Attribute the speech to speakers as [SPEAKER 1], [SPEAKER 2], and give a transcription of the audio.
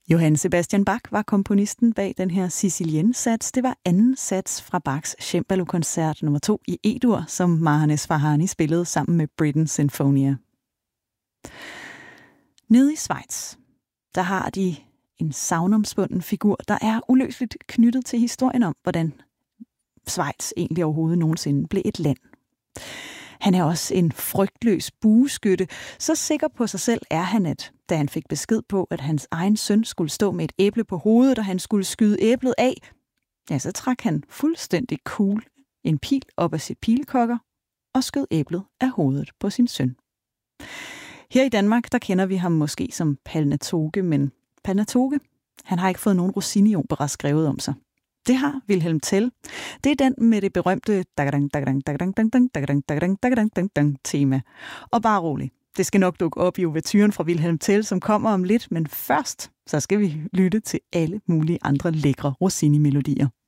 [SPEAKER 1] Johann Sebastian Bach var komponisten bag den her Sicilienne-sats. Det var anden sats fra Bachs Cembalo-koncert nummer 2 i E-dur, som Mahan Esfahani spillede sammen med Britten Sinfonia. Nede i Schweiz, der har de en sagnomspunden figur, der er uløseligt knyttet til historien om, hvordan Schweiz egentlig overhovedet nogensinde blev et land. Han er også en frygtløs bueskytte. Så sikker på sig selv er han, at da han fik besked på, at hans egen søn skulle stå med et æble på hovedet, og han skulle skyde æblet af, ja, så trak han fuldstændig cool en pil op af sit pilekokker og skød æblet af hovedet på sin søn. Her i Danmark, der kender vi ham måske som Palnatoke, men Palnatoke, han har ikke fået nogen Rossini-opera skrevet om sig. Det har Wilhelm Tell. Det er den med det berømte tema. Og bare rolig, det skal nok dukke op i ouverturen fra Wilhelm Tell, som kommer om lidt, men først så skal vi lytte til alle mulige andre lækre Rossini-melodier.